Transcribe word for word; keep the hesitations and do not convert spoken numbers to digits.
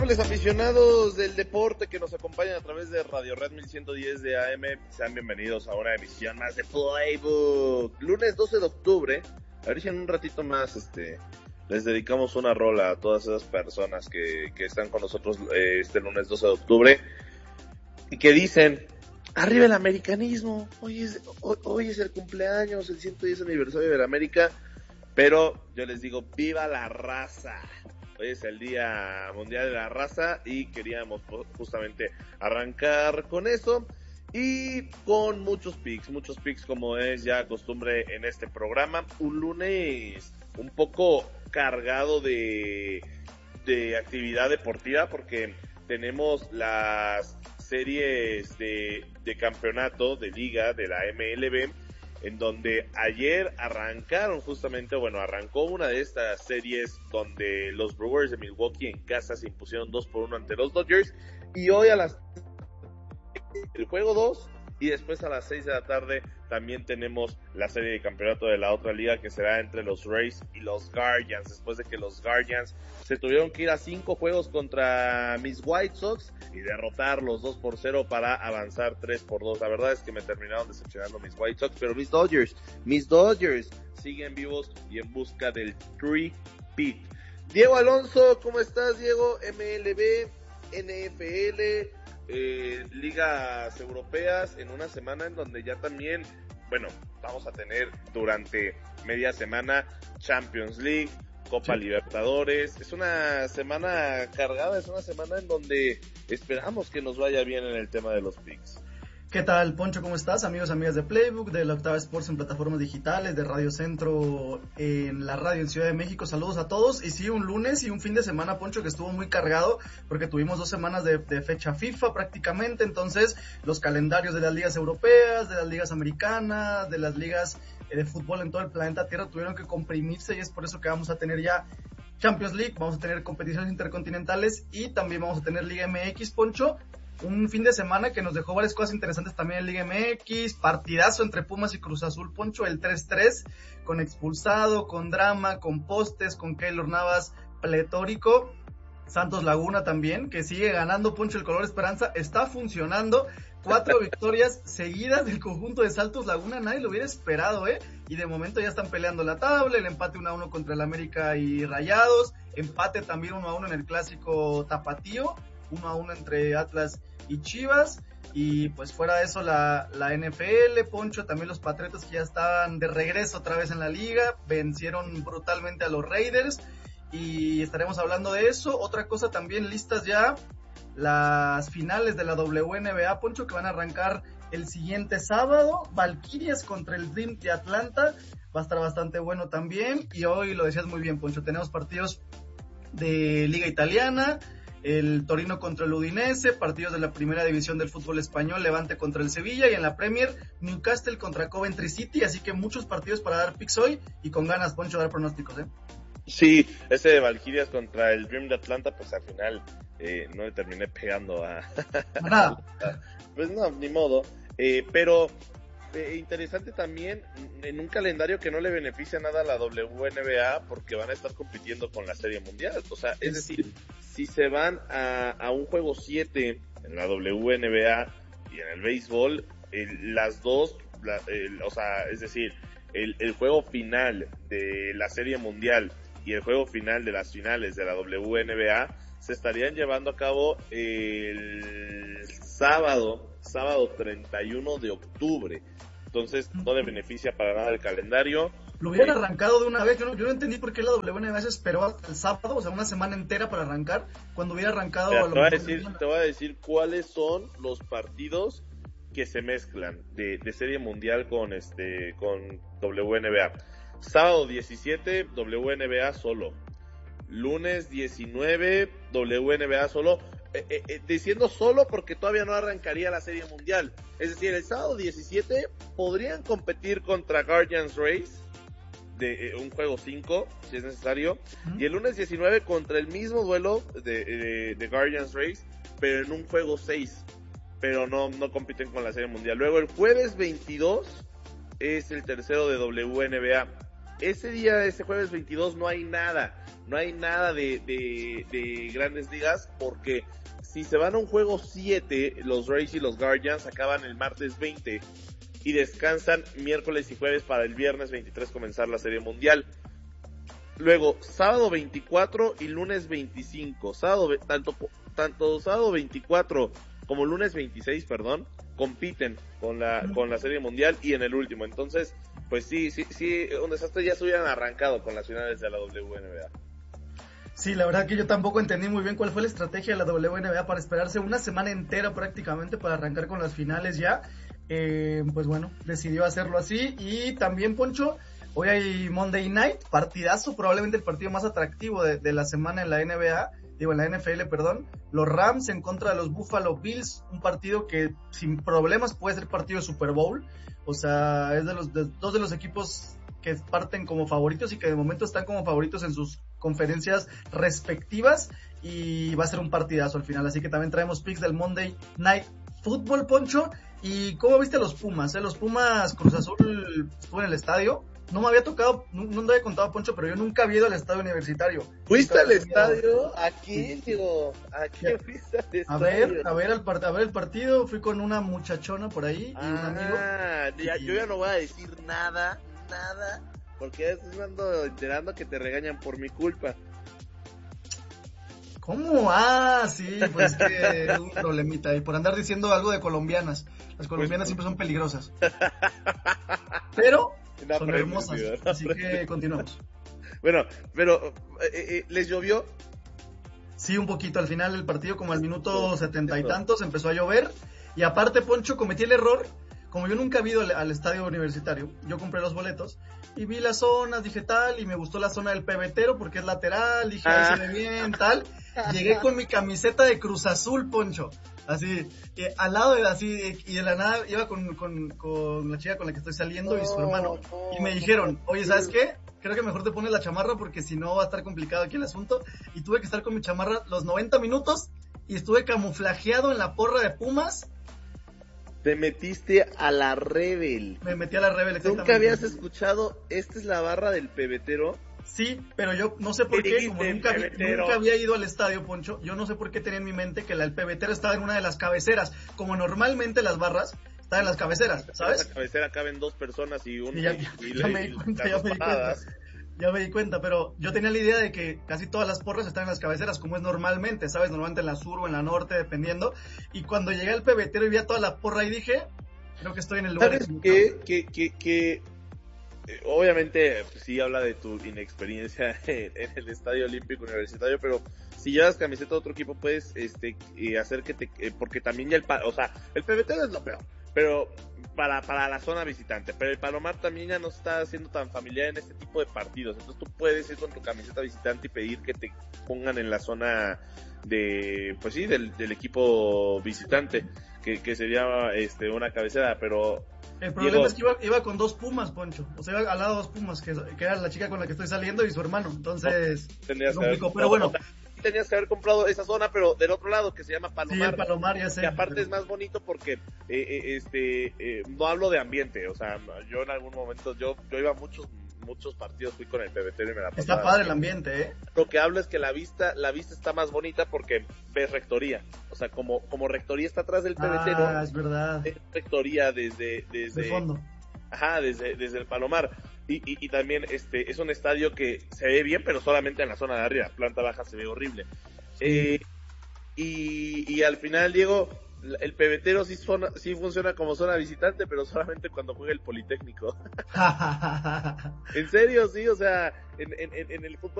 Amables aficionados del deporte que nos acompañan a través de Radio Red mil ciento diez de A M, sean bienvenidos a una emisión más de Playbook. Lunes doce de octubre, a ver si en un ratito más este les dedicamos una rola a todas esas personas que, que están con nosotros eh, este lunes doce de octubre y que dicen, arriba el americanismo, hoy es, hoy, hoy es el cumpleaños, el ciento diez aniversario de la América, pero yo les digo, ¡viva la raza! Hoy es el Día Mundial de la Raza y queríamos justamente arrancar con eso y con muchos picks, muchos picks como es ya costumbre en este programa. Un lunes un poco cargado de, de actividad deportiva porque tenemos las series de, de campeonato de liga de la M L B, en donde ayer arrancaron justamente, bueno, arrancó una de estas series donde los Brewers de Milwaukee en casa se impusieron dos por uno ante los Dodgers, y hoy a las el juego dos, y después a las seis de la tarde también tenemos la serie de campeonato de la otra liga que será entre los Rays y los Guardians, después de que los Guardians se tuvieron que ir a cinco juegos contra mis White Sox y derrotarlos dos por cero para avanzar tres por dos. La verdad es que me terminaron decepcionando mis White Sox, pero mis Dodgers, mis Dodgers siguen vivos y en busca del three-peat. Diego Alonso, ¿cómo estás, Diego? M L B, N F L, eh, ligas europeas, en una semana en donde ya también, bueno, vamos a tener durante media semana Champions League, Copa sí. Libertadores. Es una semana cargada, es una semana en donde esperamos que nos vaya bien en el tema de los picks. ¿Qué tal, Poncho? ¿Cómo estás? Amigos, amigas de Playbook, de la Octava Sports en plataformas digitales, de Radio Centro en la radio en Ciudad de México. Saludos a todos. Y sí, un lunes y un fin de semana, Poncho, que estuvo muy cargado porque tuvimos dos semanas de, de fecha FIFA prácticamente. Entonces, los calendarios de las ligas europeas, de las ligas americanas, de las ligas de fútbol en todo el planeta Tierra tuvieron que comprimirse, y es por eso que vamos a tener ya Champions League, vamos a tener competiciones intercontinentales y también vamos a tener Liga M X, Poncho. Un fin de semana que nos dejó varias cosas interesantes también en Liga M X, partidazo entre Pumas y Cruz Azul, Poncho, el tres tres, con expulsado, con drama, con postes, con Keylor Navas pletórico. Santos Laguna también, que sigue ganando, Poncho, el color esperanza, está funcionando. Cuatro victorias seguidas del conjunto de Santos Laguna, nadie lo hubiera esperado, ¿eh? Y de momento ya están peleando la tabla, el empate uno a uno contra el América y Rayados, empate también uno a uno en el clásico tapatío, uno a uno entre Atlas y Chivas, y pues fuera de eso la, la N F L, Poncho, también los Patriotas que ya estaban de regreso otra vez en la liga, vencieron brutalmente a los Raiders, y estaremos hablando de eso. Otra cosa también, listas ya las finales de la W N B A, Poncho, que van a arrancar el siguiente sábado, Valkyrias contra el Dream de Atlanta, va a estar bastante bueno también, y hoy lo decías muy bien, Poncho, tenemos partidos de Liga Italiana, el Torino contra el Udinese, partidos de la primera división del fútbol español, Levante contra el Sevilla, y en la Premier, Newcastle contra Coventry City, así que muchos partidos para dar picks hoy, y con ganas, Poncho, de dar pronósticos, ¿eh? Sí, ese de Valkyrias contra el Dream de Atlanta, pues al final eh, no le terminé pegando a... Nada. Pues no, ni modo, eh, pero eh, interesante también en un calendario que no le beneficia nada a la W N B A porque van a estar compitiendo con la Serie Mundial, o sea, es decir, si se van a, a un juego siete en la W N B A y en el béisbol, eh, las dos, la, el, o sea, es decir, el, el juego final de la Serie Mundial y el juego final de las finales de la W N B A se estarían llevando a cabo el sábado, sábado treinta y uno de octubre. Entonces no le beneficia para nada el calendario. Lo hubieran eh, arrancado de una vez. Yo no, yo no entendí por qué la W N B A se esperó hasta el sábado, o sea, una semana entera para arrancar, cuando hubiera arrancado. Mira, a lo te, voy a decir, te voy a decir cuáles son los partidos que se mezclan de, de Serie Mundial con este con W N B A. Sábado diecisiete, W N B A solo. Lunes diecinueve, W N B A solo. Eh, eh, eh, diciendo solo porque todavía no arrancaría la Serie Mundial. Es decir, el sábado diecisiete podrían competir contra Guardians Rays de eh, un juego cinco, si es necesario. Uh-huh. Y el lunes diecinueve contra el mismo duelo de, de, de Guardians Rays, pero en un juego seis. Pero no, no compiten con la Serie Mundial. Luego el jueves veintidós es el tercero de W N B A. ese día, ese jueves veintidós, no hay nada, no hay nada de, de, de Grandes Ligas, porque si se van a un juego siete, los Rays y los Guardians acaban el martes veinte y descansan miércoles y jueves para el viernes veintitrés comenzar la Serie Mundial. Luego, sábado veinticuatro y lunes veinticinco, sábado, tanto, tanto sábado veinticuatro como lunes veintiséis, perdón, compiten con la, con la Serie Mundial y en el último. Entonces, pues sí, sí, sí, un desastre. Ya se hubieran arrancado con las finales de la W N B A. Sí, la verdad que yo tampoco entendí muy bien cuál fue la estrategia de la W N B A para esperarse una semana entera prácticamente para arrancar con las finales ya. Eh, pues bueno, decidió hacerlo así. Y también, Poncho, hoy hay Monday Night, partidazo, probablemente el partido más atractivo de, de la semana en la N B A, digo en la N F L, perdón. Los Rams en contra de los Buffalo Bills, un partido que sin problemas puede ser partido de Super Bowl. O sea, es de los de, dos de los equipos que parten como favoritos y que de momento están como favoritos en sus conferencias respectivas, y va a ser un partidazo al final. Así que también traemos picks del Monday Night Football, Poncho. ¿Y cómo viste a los Pumas? ¿Eh? Los Pumas Cruz Azul estuvo en el estadio. No me había tocado, no, no me había contado, Poncho, pero yo nunca había ido al estadio universitario. ¿Fuiste al estadio? Aquí, digo, aquí fuiste al estadio. A ver, a ver, al part- a ver el partido, fui con una muchachona por ahí y ah, un amigo. Ya, y... yo ya no voy a decir nada, nada, porque ya estoy ando enterando que te regañan por mi culpa. ¿Cómo? Ah, sí, pues que es un problemita. Y por andar diciendo algo de colombianas. Las colombianas pues, siempre son peligrosas. Pero no son hermosas, ¿no? Así que continuamos. Bueno, pero eh, eh, ¿les llovió? Sí, un poquito. Al final del partido, como al minuto setenta y tantos, empezó a llover. Y aparte, Poncho, cometí el error. Como yo nunca he ido al, al estadio universitario, yo compré los boletos y vi las zonas, dije tal, y me gustó la zona del pebetero porque es lateral, dije ahí ah. se ve bien, tal. Llegué con mi camiseta de Cruz Azul, Poncho, así, y al lado de así, y de la nada iba con, con, con la chica con la que estoy saliendo no, y su hermano, no, y me dijeron, oye, ¿sabes qué? Creo que mejor te pones la chamarra porque si no va a estar complicado aquí el asunto. Y tuve que estar con mi chamarra los noventa minutos y estuve camuflajeado en la porra de Pumas. Te metiste a la Rebel. Me metí a la Rebel, exactamente. ¿Nunca habías escuchado, esta es la barra del pebetero? Sí, pero yo no sé por qué, como nunca, nunca había ido al estadio, Poncho, yo no sé por qué tenía en mi mente que la, el pebetero estaba en una de las cabeceras, como normalmente las barras están en las cabeceras, ¿sabes? En la cabecera caben dos personas y un... Sí, ya, y, y ya le, me di cuenta, ya me di cuenta. Ya me di cuenta, pero yo tenía la idea de que casi todas las porras están en las cabeceras, como es normalmente, ¿sabes? Normalmente en la sur o en la norte, dependiendo. Y cuando llegué al pebetero y vi a toda la porra y dije, creo que estoy en el lugar. ¿Sabes qué? Que, que, que, eh, obviamente, pues, sí habla de tu inexperiencia en, en el Estadio Olímpico Universitario, pero si llevas camiseta de otro equipo, puedes este, eh, hacer que te... Eh, porque también ya el... O sea, el pebetero es lo peor, pero... Para, para la zona visitante, pero el Palomar también ya no está siendo tan familiar en este tipo de partidos, entonces tú puedes ir con tu camiseta visitante y pedir que te pongan en la zona de, pues sí, del, del equipo visitante, que, que sería este una cabecera, pero... El problema Diego, es que iba, iba con dos Pumas, Poncho, o sea, iba al lado de dos Pumas, que, que era la chica con la que estoy saliendo y su hermano, entonces... No, complicó, pero bueno... Tenías que haber comprado esa zona, pero del otro lado, que se llama Palomar. Sí, el Palomar, ya sé. Que aparte pero... es más bonito porque, eh, eh, este, eh, no hablo de ambiente, o sea, yo en algún momento, yo, yo iba a muchos, muchos partidos, fui con el pebetero y me la pasaba. Está padre el ambiente, eh. Lo que hablo es que la vista, la vista está más bonita porque ves rectoría, o sea, como, como rectoría está atrás del pebetero. Ah, es verdad. Es rectoría desde, desde. De fondo. Ajá, desde, desde el Palomar. Y, y, y también, este, es un estadio que se ve bien, pero solamente en la zona de arriba, planta baja se ve horrible. Eh, y, y al final, Diego, el pebetero sí, zona, sí funciona como zona visitante, pero solamente cuando juega el Politécnico. En serio, sí, o sea, en, en, en el fútbol